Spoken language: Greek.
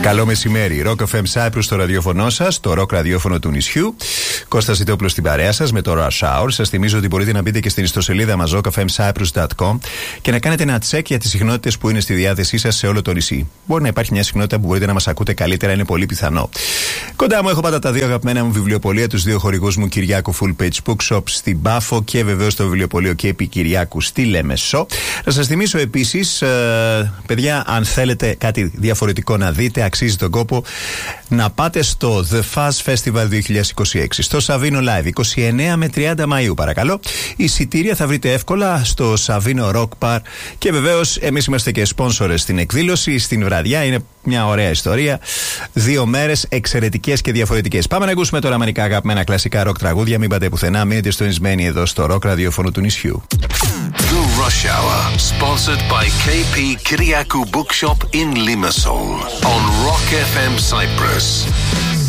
Καλό μεσημέρι. Rock FM Cyprus στο ραδιόφωνο σας, το rock ραδιόφωνο του νησιού. Κώστας Ιτόπουλος στην παρέα σας με το Rush Hour. Σας θυμίζω ότι μπορείτε να μπείτε και στην ιστοσελίδα μας rockfmcyprus.com και να κάνετε ένα check για τις συχνότητες που είναι στη διάθεσή σας σε όλο το νησί. Μπορεί να υπάρχει μια συχνότητα που μπορείτε να μας ακούτε καλύτερα, είναι πολύ πιθανό. Κοντά μου έχω πάντα τα δύο αγαπημένα μου βιβλιοπωλεία, τους δύο χορηγούς μου, Κυριάκου Full Page Bookshop στην Πάφο και βεβαίως το βιβλιοπωλείο KP Κυριάκου στη Λέμεσο. Να σας θυμίσω επίσης, παιδιά, αν θέλετε κάτι διαφορετικό να δείτε, αξίζει τον κόπο να πάτε στο The Fuzz Festival 2026 στο Savino Live 29 με 30 Μαΐου, παρακαλώ. Εισιτήρια θα βρείτε εύκολα στο Savino Rock Bar και βεβαίως εμείς είμαστε και σπόνσορες στην εκδήλωση, στην βραδιά. Είναι μια ωραία ιστορία. 2 μέρες εξαιρετικές και διαφορετικές. Πάμε να ακούσουμε τώρα μερικά αγαπημένα κλασικά rock τραγούδια. Μην πάτε πουθενά, μείνετε συντονισμένοι εδώ στο rock ραδιόφωνο του νησιού. The Rush Hour, sponsored by KP Kyriakou Bookshop in Limassol on Rock FM Cyprus.